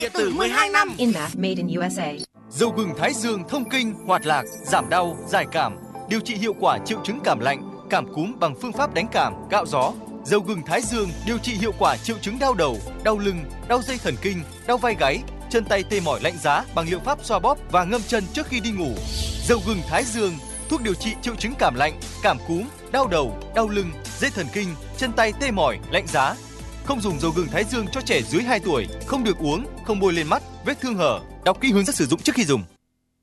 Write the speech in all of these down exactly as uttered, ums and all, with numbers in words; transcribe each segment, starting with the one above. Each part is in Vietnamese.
từ mười hai năm. Inmac made in u ét a. Dầu gừng Thái Dương thông kinh, hoạt lạc, giảm đau, giải cảm, điều trị hiệu quả triệu chứng cảm lạnh, cảm cúm bằng phương pháp đánh cảm, cạo gió. Dầu gừng Thái Dương điều trị hiệu quả triệu chứng đau đầu, đau lưng, đau dây thần kinh, đau vai gáy, chân tay tê mỏi lạnh giá bằng liệu pháp xoa bóp và ngâm chân trước khi đi ngủ. Dầu gừng Thái Dương, thuốc điều trị triệu chứng cảm lạnh, cảm cúm, đau đầu, đau lưng, dây thần kinh, chân tay tê mỏi, lạnh giá. Không dùng dầu gừng Thái Dương cho trẻ dưới hai tuổi, không được uống, không bôi lên mắt, vết thương hở. Đọc kỹ hướng dẫn sử dụng trước khi dùng.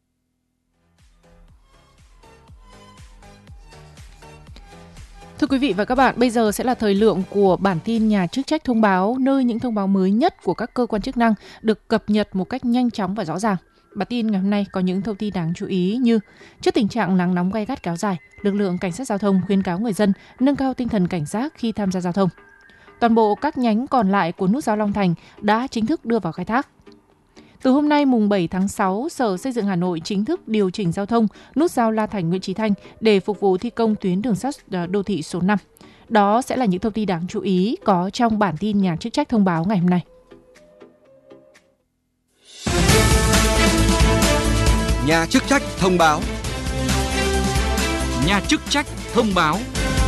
Thưa quý vị và các bạn, bây giờ sẽ là thời lượng của bản tin Nhà chức trách thông báo, nơi những thông báo mới nhất của các cơ quan chức năng được cập nhật một cách nhanh chóng và rõ ràng. Bản tin ngày hôm nay có những thông tin đáng chú ý như: trước tình trạng nắng nóng gay gắt kéo dài, lực lượng cảnh sát giao thông khuyến cáo người dân nâng cao tinh thần cảnh giác khi tham gia giao thông. Toàn bộ các nhánh còn lại của nút giao Long Thành đã chính thức đưa vào khai thác. Từ hôm nay mùng bảy tháng sáu, Sở Xây dựng Hà Nội chính thức điều chỉnh giao thông nút giao La Thành - Nguyễn Chí Thanh để phục vụ thi công tuyến đường sắt đô thị số năm. Đó sẽ là những thông tin đáng chú ý có trong bản tin Nhà chức trách thông báo ngày hôm nay. Nhà chức trách thông báo. Nhà chức trách thông báo.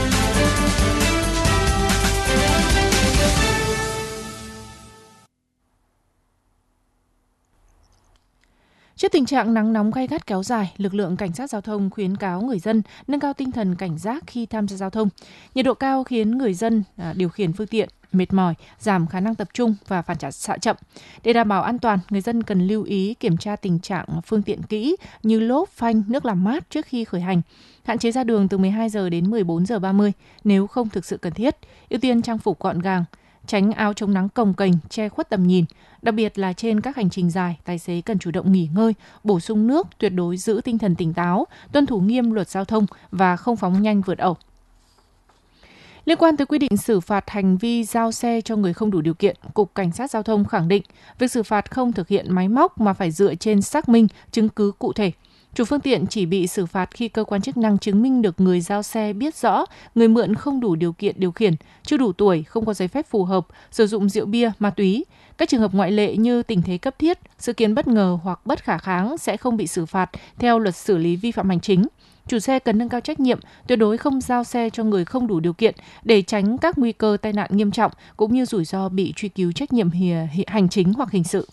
Trước tình trạng nắng nóng gay gắt kéo dài, lực lượng cảnh sát giao thông khuyến cáo người dân nâng cao tinh thần cảnh giác khi tham gia giao thông. Nhiệt độ cao khiến người dân điều khiển phương tiện mệt mỏi, giảm khả năng tập trung và phản xạ chậm. Để đảm bảo an toàn, người dân cần lưu ý kiểm tra tình trạng phương tiện kỹ như lốp, phanh, nước làm mát trước khi khởi hành. Hạn chế ra đường từ mười hai giờ đến mười bốn giờ ba mươi nếu không thực sự cần thiết. Ưu tiên trang phục gọn gàng, tránh áo chống nắng cồng kềnh, che khuất tầm nhìn. Đặc biệt là trên các hành trình dài, tài xế cần chủ động nghỉ ngơi, bổ sung nước, tuyệt đối giữ tinh thần tỉnh táo, tuân thủ nghiêm luật giao thông và không phóng nhanh vượt ẩu. Liên quan tới quy định xử phạt hành vi giao xe cho người không đủ điều kiện, Cục Cảnh sát Giao thông khẳng định việc xử phạt không thực hiện máy móc mà phải dựa trên xác minh, chứng cứ cụ thể. Chủ phương tiện chỉ bị xử phạt khi cơ quan chức năng chứng minh được người giao xe biết rõ người mượn không đủ điều kiện điều khiển, chưa đủ tuổi, không có giấy phép phù hợp, sử dụng rượu bia, ma túy. Các trường hợp ngoại lệ như tình thế cấp thiết, sự kiến bất ngờ hoặc bất khả kháng sẽ không bị xử phạt theo luật xử lý vi phạm hành chính. Chủ xe cần nâng cao trách nhiệm, tuyệt đối không giao xe cho người không đủ điều kiện để tránh các nguy cơ tai nạn nghiêm trọng cũng như rủi ro bị truy cứu trách nhiệm hành chính hoặc hình sự.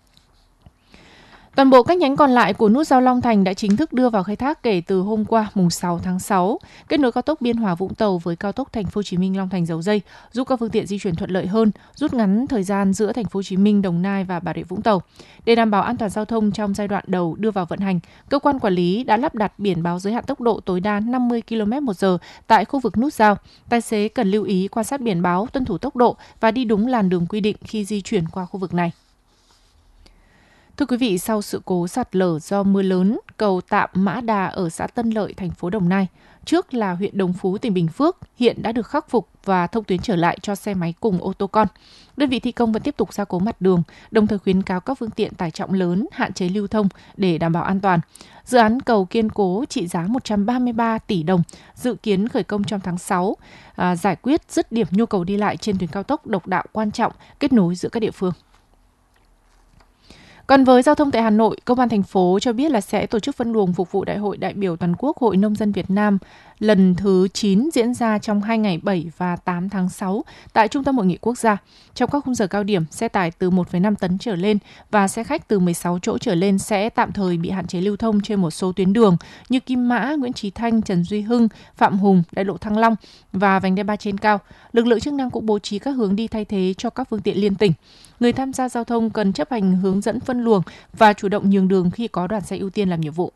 Toàn bộ các nhánh còn lại của nút giao Long Thành đã chính thức đưa vào khai thác kể từ hôm qua mùng sáu tháng sáu, kết nối cao tốc Biên Hòa - Vũng Tàu với cao tốc Thành phố Hồ Chí Minh - Long Thành - Dầu Giây, giúp các phương tiện di chuyển thuận lợi hơn, rút ngắn thời gian giữa Thành phố Hồ Chí Minh, Đồng Nai và Bà Rịa Vũng Tàu. Để đảm bảo an toàn giao thông trong giai đoạn đầu đưa vào vận hành, cơ quan quản lý đã lắp đặt biển báo giới hạn tốc độ tối đa năm mươi ki lô mét một giờ tại khu vực nút giao. Tài xế cần lưu ý quan sát biển báo, tuân thủ tốc độ và đi đúng làn đường quy định khi di chuyển qua khu vực này. Thưa quý vị, sau sự cố sạt lở do mưa lớn, cầu tạm Mã Đà ở xã Tân Lợi, thành phố Đồng Nai, trước là huyện Đồng Phú, tỉnh Bình Phước, hiện đã được khắc phục và thông tuyến trở lại cho xe máy cùng ô tô con. Đơn vị thi công vẫn tiếp tục gia cố mặt đường, đồng thời khuyến cáo các phương tiện tải trọng lớn hạn chế lưu thông để đảm bảo an toàn. Dự án cầu kiên cố trị giá một trăm ba mươi ba tỷ đồng, dự kiến khởi công trong tháng sáu, à, giải quyết dứt điểm nhu cầu đi lại trên tuyến cao tốc độc đạo quan trọng kết nối giữa các địa phương. Còn với giao thông tại Hà Nội, Công an thành phố cho biết là sẽ tổ chức phân luồng phục vụ Đại hội đại biểu toàn quốc Hội Nông dân Việt Nam lần thứ chín diễn ra trong hai ngày bảy và tám tháng sáu tại Trung tâm Hội nghị Quốc gia. Trong các khung giờ cao điểm, xe tải từ một phẩy năm tấn trở lên và xe khách từ mười sáu chỗ trở lên sẽ tạm thời bị hạn chế lưu thông trên một số tuyến đường như Kim Mã, Nguyễn Chí Thanh, Trần Duy Hưng, Phạm Hùng, Đại lộ Thăng Long và vành đai ba trên cao. Lực lượng chức năng cũng bố trí các hướng đi thay thế cho các phương tiện liên tỉnh. Người tham gia giao thông cần chấp hành hướng dẫn phân luồng và chủ động nhường đường khi có đoàn xe ưu tiên làm nhiệm vụ.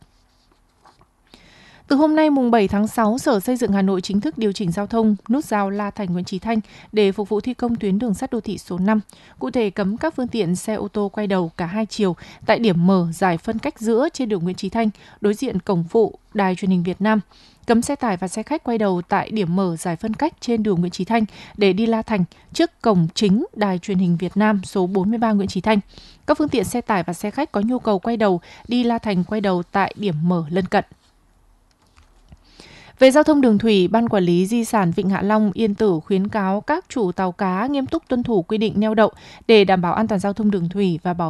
Từ hôm nay mùng bảy tháng sáu, Sở Xây dựng Hà Nội chính thức điều chỉnh giao thông nút giao La Thành - Nguyễn Chí Thanh để phục vụ thi công tuyến đường sắt đô thị số năm. Cụ thể, cấm các phương tiện xe ô tô quay đầu cả hai chiều tại điểm mở giải phân cách giữa trên đường Nguyễn Chí Thanh, đối diện cổng phụ Đài Truyền hình Việt Nam. Cấm xe tải và xe khách quay đầu tại điểm mở giải phân cách trên đường Nguyễn Chí Thanh để đi La Thành trước cổng chính Đài Truyền hình Việt Nam số bốn mươi ba Nguyễn Chí Thanh. Các phương tiện xe tải và xe khách có nhu cầu quay đầu đi La Thành quay đầu tại điểm mở lân cận. Về giao thông đường thủy, Ban Quản lý Di sản Vịnh Hạ Long Yên Tử khuyến cáo các chủ tàu cá nghiêm túc tuân thủ quy định neo đậu để đảm bảo an toàn giao thông đường thủy và bảo